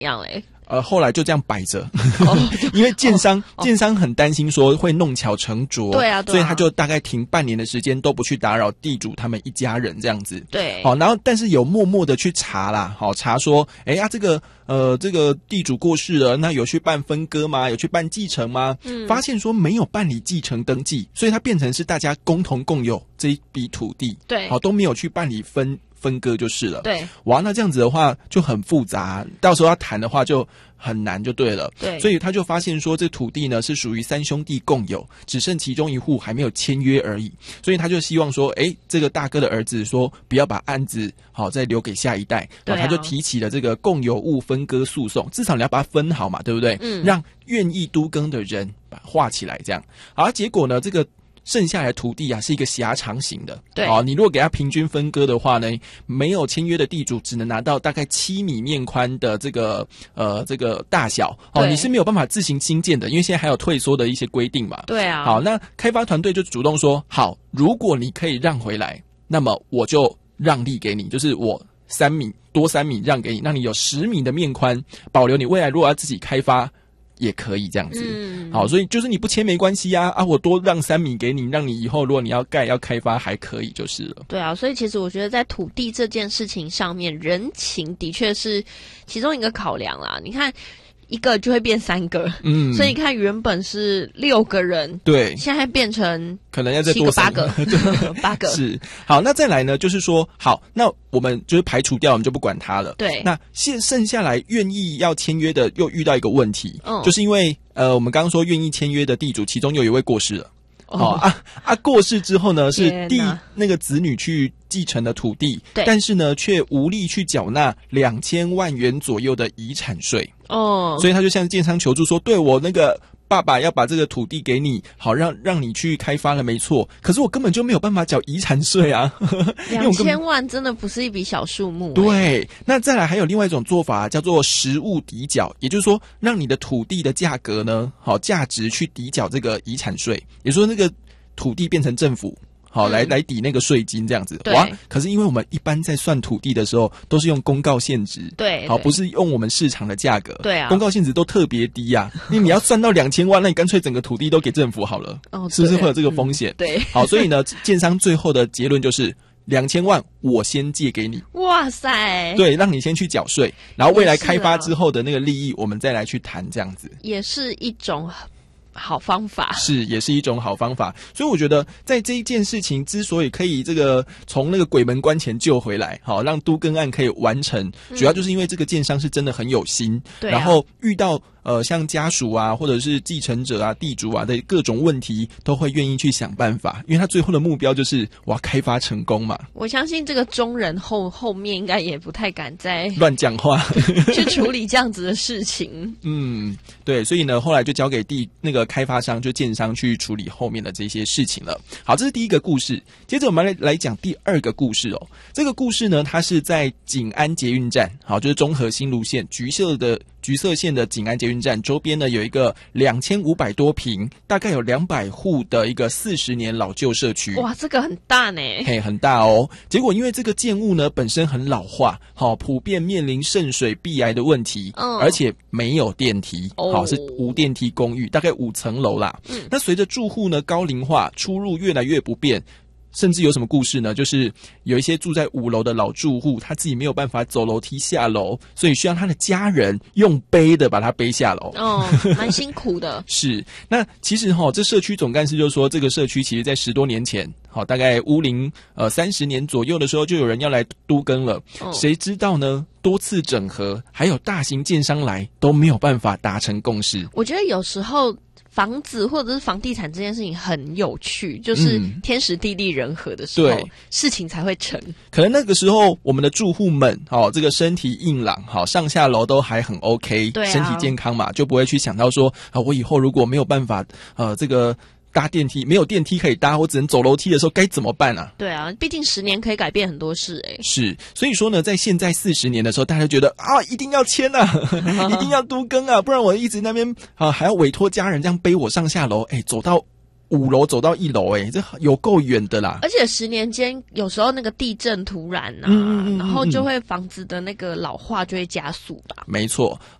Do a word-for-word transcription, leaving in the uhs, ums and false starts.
样嘞？ 呃，后来就这样摆着，因为建商、哦、建商很担心说会弄巧成拙， 对啊，对啊， 所以他就大概停半年的时间都不去打扰地主他们一家人这样子。 对， 好，然后但是有默默的去查啦，好查说，哎呀、啊，这个呃这个地主过世了，那有去办分割吗？有去办继承吗？嗯，发现说没有办理继承登记，所以它变成是大家共同共有这一笔土地， 对， 好都没有去办理分。分割就是了， 对， 哇，那这样子的话就很复杂，到时候要谈的话就很难就对了， 对， 所以他就发现说这土地呢是属于三兄弟共有，只剩其中一户还没有签约而已，所以他就希望说，哎，这个大哥的儿子说不要把案子好再留给下一代， 对、啊， 他就提起了这个共有物分割诉讼，至少你要把它分好嘛，对不对？嗯，让愿意都更的人把它划起来，这样，好，结果呢，这个。剩下来的土地啊是一个狭长型的， 对， 哦，你如果给他平均分割的话呢，没有签约的地主只能拿到大概七米面宽的这个呃这个大小，哦，你是没有办法自行新建的，因为现在还有退缩的一些规定嘛。 对啊。 好，那开发团队就主动说，好，如果你可以让回来，那么我就让利给你，就是我三米多三米让给你，让你有十米的面宽，保留你未来如果要自己开发。也可以这样子，嗯，好，所以就是你不签没关系啊，啊，我多让三米给你，让你以后如果你要盖要开发还可以就是了。 对啊，所以其实我觉得在土地这件事情上面，人情的确是其中一个考量啦。你看。一个就会变三个，嗯，所以你看原本是六个人， 对， 现在变成可能要再多七个八个，八个是好。那再来呢，就是说好，那我们就是排除掉，我们就不管它了。 对， 那现剩下来愿意要签约的，又遇到一个问题，嗯，就是因为呃，我们刚刚说愿意签约的地主，其中有一位过世了。好、哦、啊啊！过世之后呢，是弟那个子女去继承的土地，但是呢，却无力去缴纳两千万元左右的遗产税。哦，所以他就向建商求助说：“对我那个爸爸要把这个土地给你，好让让你去开发了，没错。可是我根本就没有办法缴遗产税啊！ 两千万真的不是一笔小数目、欸。 对，那再来还有另外一种做法，叫做实物抵缴，也就是说，让你的土地的价格呢，好价值去抵缴这个遗产税，也就是说那个土地变成政府。”好，来来抵那个税金这样子，哇！可是因为我们一般在算土地的时候，都是用公告现值， 对， 好，不是用我们市场的价格， 对啊， 公告现值都特别低呀、啊。因为你要算到两千万，那你干脆整个土地都给政府好了，哦，是不是会有这个风险、嗯？ 对， 好，所以呢，建商最后的结论就是两千万，我先借给你， 哇塞， 对，让你先去缴税，然后未来开发之后的那个利益，我们再来去谈，这样子也是一种。好方法是，也是一种好方法。所以我觉得，在这一件事情之所以可以这个从那个鬼门关前救回来，好让都更案可以完成，嗯、主要就是因为这个建商是真的很有心， 对啊、 然后遇到呃像家属啊，或者是继承者啊、地主啊的各种问题，都会愿意去想办法，因为他最后的目标就是我要开发成功嘛。 我相信这个中人后后面应该也不太敢再乱讲话去处理这样子的事情。 嗯，对，所以呢，后来就交给地那个。开发商就建商去处理后面的这些事情了。好，这是第一个故事。接着我们来来讲第二个故事哦。这个故事呢，它是在景安捷运站，好，就是中和新芦线橘色的橘色线的景安捷运站周边呢，有一个两千五百多坪，大概有两百户的一个四十年老旧社区。 哇，这个很大呢。 嘿，很大哦。结果因为这个建物呢本身很老化，好，普遍面临渗水、壁癌的问题，嗯，而且没有电梯，哦，好，是无电梯公寓，大概五层楼啦。嗯，那随着住户呢高龄化，出入越来越不便。甚至有什么故事呢？就是有一些住在五楼的老住户，他自己没有办法走楼梯下楼，所以需要他的家人用背的把他背下楼。 哦，蛮辛苦的。 是，那其实哈、哦，这社区总干事就说，这个社区其实在十多年前，好，大概屋龄呃三十年左右的时候，就有人要来都更了。哦，谁知道呢？多次整合，还有大型建商来，都没有办法达成共识。 我觉得有时候。房子或者是房地产这件事情很有趣，就是天时地利人和的时候，嗯、事情才会成。 可能那个时候我们的住户们，好、哦，这个身体硬朗，好，上下楼都还很 OK， 对、啊， 身体健康嘛，就不会去想到说啊，我以后如果没有办法，呃，这个。搭电梯没有电梯可以搭，我只能走楼梯的时候该怎么办啊？ 对啊，毕竟十年可以改变很多事诶、欸。 是，所以说呢，在现在四十年的时候，大家觉得啊，一定要签啊，一定要都更啊，不然我一直那边啊还要委托家人这样背我上下楼，哎，走到五楼走到一楼，哎，这有够远的啦！ 而且十年间，有时候那个地震突然啊，嗯嗯嗯嗯然后就会房子的那个老化就会加速吧。 没错，